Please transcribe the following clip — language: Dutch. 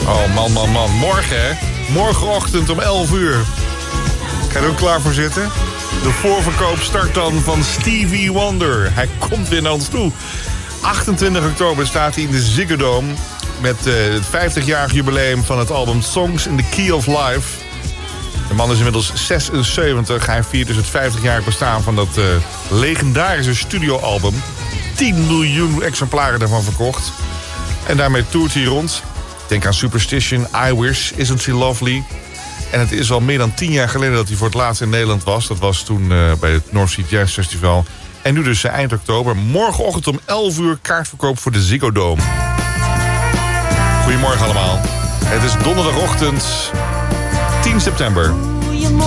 Oh, man. Morgen, hè? Morgenochtend om 11 uur. Ga je er ook klaar voor zitten? De voorverkoop start dan van Stevie Wonder. Hij komt weer naar ons toe. 28 oktober staat hij in de Ziggo Dome met het 50-jarig jubileum van het album Songs in the Key of Life. De man is inmiddels 76. Hij viert dus het 50-jarig bestaan van dat legendarische studioalbum. 10 miljoen exemplaren daarvan verkocht. En daarmee toert hij rond. Denk aan Superstition, I Wish, Isn't She Lovely. En het is al meer dan 10 jaar geleden dat hij voor het laatst in Nederland was. Dat was toen bij het North Sea Jazz Festival. En nu dus eind oktober. Morgenochtend om 11 uur kaartverkoop voor de Ziggo Dome. Goedemorgen allemaal. Het is donderdagochtend 10 september.